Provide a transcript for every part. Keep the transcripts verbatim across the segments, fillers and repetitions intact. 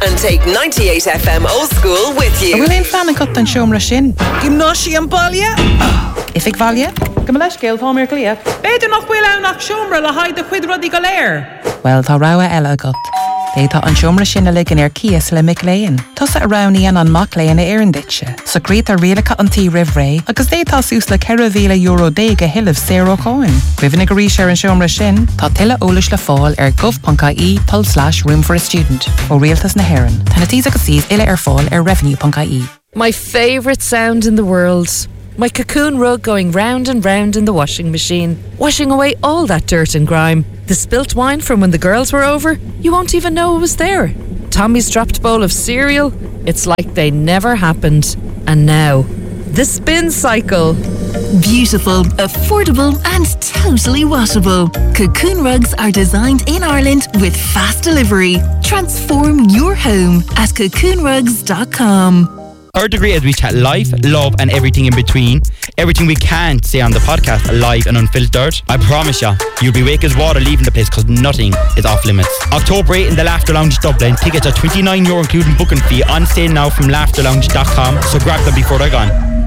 And take ninety-eight F M Old School with you. Will ein fan an cut an siomra sin? Gymnosi an balia? If ik valje? Gymleisgil tá mir glia. Beidir noch bhfuil ann nach siomra le haid a chuid rudí go léir. Well, tá rawa eile agat. They tá an siomra sin a ligan ar cias le mic léin. Tusa a raunían an mac léin a éirean ditse. So grét a rialacha an tí rih ré, agus dé tá sús le ceirehíle euro déige hilh zero coin. Cuivanna go ríis ar an siomra sin, tá tuile ólas le fáil ar gov.ie pul slash room for a student. Ó rialtas na haireann. Tá na tís agus sís ile ar fáil ar revenue.ie. My favourite sound in the world. My cocoon rug going round and round in the washing machine, washing away all that dirt and grime. The spilt wine from when the girls were over, you won't even know it was there. Tommy's dropped bowl of cereal, it's like they never happened. And now, the spin cycle. Beautiful, affordable and totally washable. Cocoon rugs are designed in Ireland with fast delivery. Transform your home at cocoon rugs dot com. Our degree as we chat life, love and everything in between. Everything we can't say on the podcast live and unfiltered. I promise you, you'll be wake as water leaving the place because nothing is off limits. October eighth in the Laughter Lounge Dublin. Tickets are twenty-nine euro including booking fee. On sale now from laughter lounge dot com. So grab them before they're gone.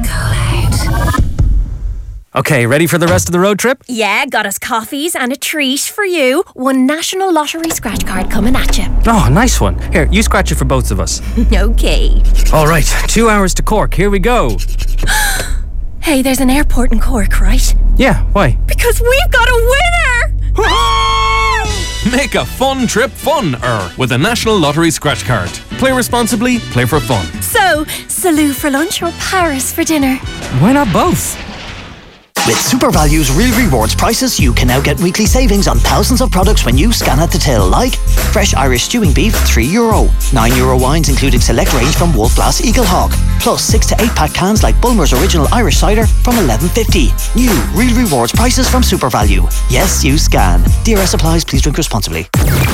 Okay, ready for the rest of the road trip? Yeah, got us coffees and a treat for you. One National Lottery scratch card coming at you. Oh, nice one. Here, you scratch it for both of us. Okay. All right, two hours to Cork. Here we go. Hey, there's an airport in Cork, right? Yeah, why? Because we've got a winner! Make a fun trip fun-er with a National Lottery scratch card. Play responsibly, play for fun. So, Salou for lunch or Paris for dinner? Why not both? With SuperValue's Real Rewards prices, you can now get weekly savings on thousands of products when you scan at the till, like fresh Irish stewing beef, three euro, nine euro wines including select range from Wolf Blass Eagle Hawk, plus six to eight pack cans like Bulmer's Original Irish Cider from eleven fifty. New Real Rewards prices from SuperValue. Yes, you scan. D R S applies. Please drink responsibly.